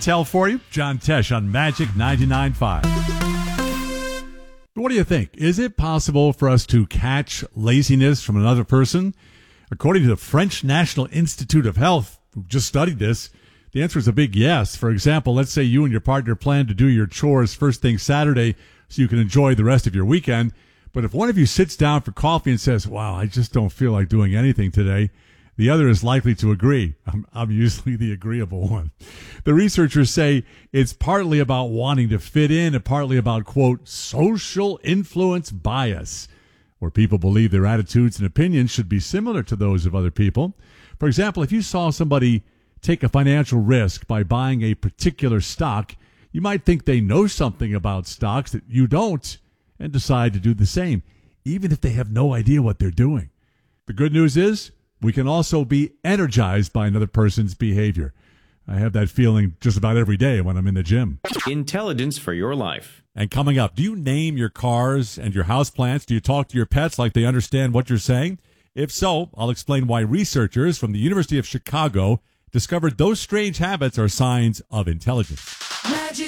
intel for you. John Tesh on Magic 99.5. What do you think? Is it possible for us to catch laziness from another person? According to the French National Institute of Health, who just studied this, the answer is a big yes. For example, let's say you and your partner plan to do your chores first thing Saturday so you can enjoy the rest of your weekend. But if one of you sits down for coffee and says, wow, I just don't feel like doing anything today, the other is likely to agree. I'm usually the agreeable one. The researchers say it's partly about wanting to fit in and partly about, quote, social influence bias, where people believe their attitudes and opinions should be similar to those of other people. For example, if you saw somebody take a financial risk by buying a particular stock, you might think they know something about stocks that you don't and decide to do the same, even if they have no idea what they're doing. The good news is we can also be energized by another person's behavior. I have that feeling just about every day when I'm in the gym. Intelligence for your life. And coming up, do you name your cars and your houseplants? Do you talk to your pets like they understand what you're saying? If so, I'll explain why researchers from the University of Chicago discovered those strange habits are signs of intelligence.